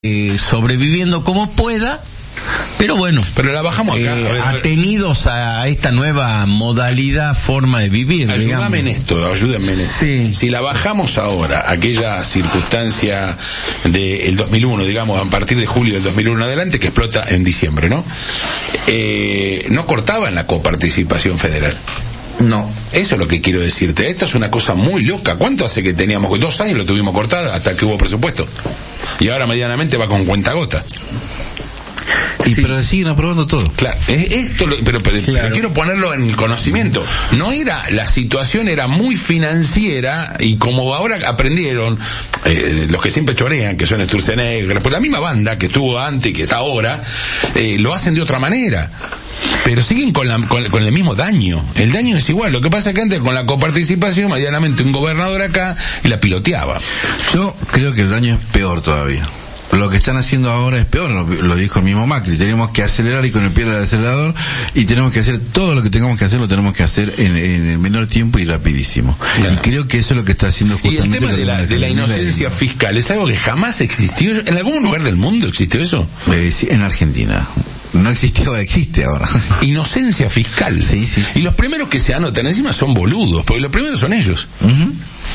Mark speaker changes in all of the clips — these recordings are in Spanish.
Speaker 1: sobreviviendo como pueda, pero bueno,
Speaker 2: pero la bajamos acá,
Speaker 1: atenidos a esta nueva modalidad, forma de vivir.
Speaker 2: Ayúdame en esto, ayúdenme en esto.
Speaker 1: Sí.
Speaker 2: Si la bajamos ahora, aquella circunstancia del 2001, digamos, a partir de julio del 2001 en adelante, que explota en diciembre, ¿no? No cortaban la coparticipación federal.
Speaker 1: No.
Speaker 2: Eso es lo que quiero decirte. Esto es una cosa muy loca. ¿Cuánto hace que teníamos? 2 años lo tuvimos cortada hasta que hubo presupuesto. Y ahora medianamente va con cuentagota.
Speaker 3: Sí, pero siguen aprobando todo.
Speaker 2: Claro, pero quiero ponerlo en el conocimiento. No era, la situación era muy financiera, y como ahora aprendieron, los que siempre chorean, que son Sturzenegger, pues la misma banda que estuvo antes y que está ahora, lo hacen de otra manera. Pero siguen con el mismo daño. El daño es igual. Lo que pasa es que antes con la coparticipación, medianamente un gobernador acá y la piloteaba.
Speaker 3: Yo creo que el daño es peor todavía. Lo que están haciendo ahora es peor, lo dijo el mismo Macri. Tenemos que acelerar y con el pie del acelerador, y tenemos que hacer todo lo que tengamos que hacer, lo tenemos que hacer en el menor tiempo y rapidísimo. Claro. Y creo que eso es lo que está haciendo justamente.
Speaker 2: Y el tema de la inocencia fiscal es algo que jamás existió. ¿En algún lugar del mundo existió eso?
Speaker 3: Sí, en Argentina. No existió, existe ahora.
Speaker 2: Inocencia fiscal.
Speaker 3: Sí.
Speaker 2: Y los primeros que se anotan encima son boludos, porque los primeros son ellos.
Speaker 3: Uh-huh.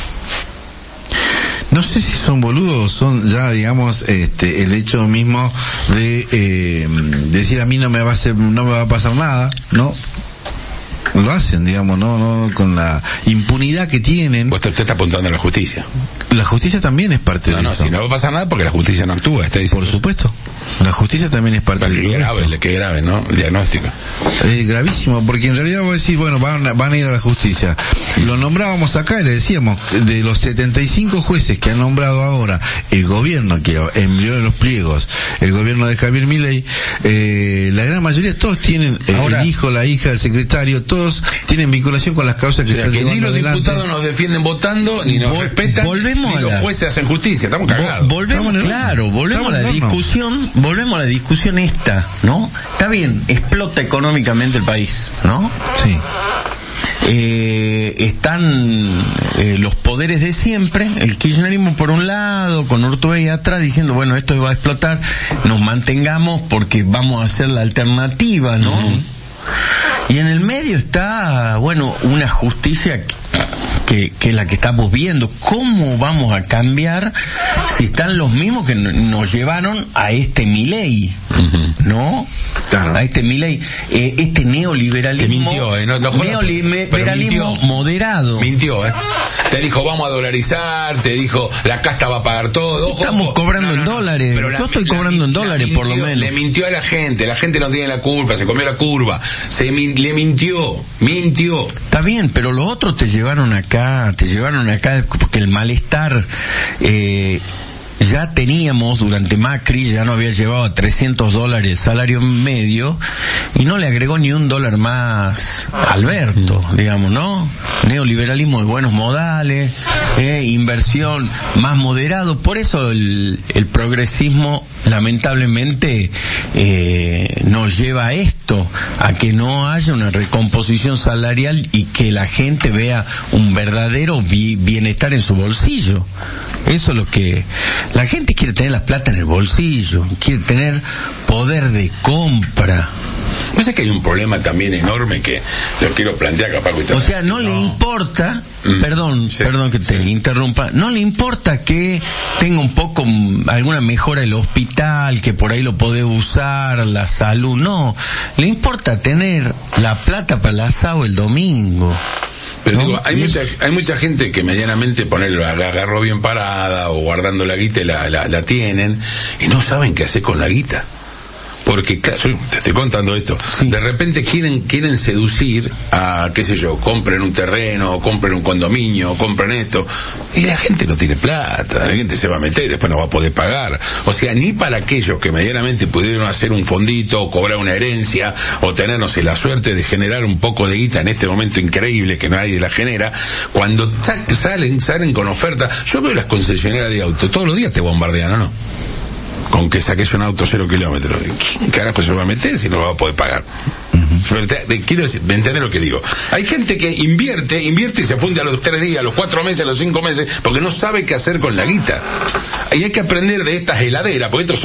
Speaker 3: No sé si son boludos, son ya, digamos, el hecho mismo de decir a mí no me va a pasar nada, ¿no? Lo hacen, digamos, no con la impunidad que tienen.
Speaker 2: Usted está apuntando a la justicia.
Speaker 3: La justicia también es parte de eso.
Speaker 2: No, si no va a pasar nada porque la justicia no actúa, está diciendo.
Speaker 3: Por supuesto. La justicia también es parte de eso.
Speaker 2: Qué grave, ¿no? El diagnóstico.
Speaker 3: Es gravísimo, porque en realidad vos decís, bueno, van a ir a la justicia. Lo nombrábamos acá y le decíamos, de los 75 jueces que han nombrado ahora el gobierno que envió los pliegos, el gobierno de Javier Milei, la gran mayoría, todos tienen el hijo, la hija, el secretario, todos tienen vinculación con las causas que están llevando
Speaker 2: ni los
Speaker 3: adelante.
Speaker 2: Diputados nos defienden votando, ni nos respetan, ni los jueces hacen justicia. Estamos cagados.
Speaker 1: Volvemos a la discusión esta, ¿no? Está bien, explota económicamente el país, ¿no?
Speaker 3: Sí.
Speaker 1: Están los poderes de siempre, el kirchnerismo por un lado, con Urtubey atrás, diciendo, bueno, esto va a explotar, nos mantengamos porque vamos a hacer la alternativa, ¿no? Uh-huh. Y en el medio está, bueno, una justicia que es la que estamos viendo. ¿Cómo vamos a cambiar si están los mismos que nos llevaron a este Milei? Uh-huh. ¿No? Claro. A este Milei, este neoliberalismo.
Speaker 2: Te mintió,
Speaker 1: neoliberalismo moderado.
Speaker 2: Mintió, Te dijo, vamos a dolarizar, te dijo, la casta va a pagar todo.
Speaker 1: Estamos cobrando en dólares. Yo estoy cobrando en dólares, por lo menos.
Speaker 2: Le mintió a la gente no tiene la culpa, se comió la curva. Le mintió.
Speaker 1: Está bien, pero los otros te llevaron acá porque el malestar, ya teníamos durante Macri, ya no había llevado a $300 el salario medio, y no le agregó ni $1 más a Alberto, digamos, ¿no? Neoliberalismo de buenos modales, inversión más moderado. Por eso el progresismo lamentablemente nos lleva a esto, a que no haya una recomposición salarial y que la gente vea un verdadero bienestar en su bolsillo. Eso es lo que la gente quiere, tener la plata en el bolsillo, quiere tener poder de compra.
Speaker 2: No sé, que hay un problema también enorme que lo quiero plantear, capaz que usted...
Speaker 1: O sea, no le importa, perdón que te interrumpa, no le importa que tenga un poco alguna mejora el hospital, que por ahí lo podés usar, la salud, no, le importa tener la plata para el asado el domingo.
Speaker 2: Pero digo, hay mucha gente que medianamente la agarró bien parada o guardando la guita y la tienen y no saben qué hacer con la guita. Porque, claro, te estoy contando esto, de repente quieren seducir a, qué sé yo, compren un terreno, o compren un condominio, o compren esto, y la gente no tiene plata, la gente se va a meter y después no va a poder pagar. O sea, ni para aquellos que medianamente pudieron hacer un fondito, o cobrar una herencia, o tener, no sé, la suerte de generar un poco de guita en este momento increíble que nadie la genera, cuando salen con oferta. Yo veo las concesionarias de auto, todos los días te bombardean, ¿no? Con que saques un auto 0 kilómetros. ¿Quién carajo se va a meter si no lo va a poder pagar? quiero decir, ¿me entiendes lo que digo? Hay gente que invierte y se funde a los 3 días, a los 4 meses, a los 5 meses, porque no sabe qué hacer con la guita. Y hay que aprender de estas heladeras, porque estos